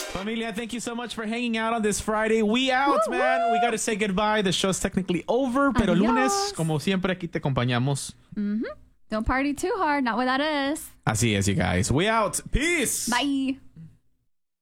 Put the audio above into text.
Familia, thank you so much for hanging out on this Friday. We out, Woo, man. woo. We got to say goodbye. The show's technically over, pero Adios. lunes, como siempre, aquí te acompañamos. Don't party too hard. Not without us. Así es, you guys. We out. Peace. Bye.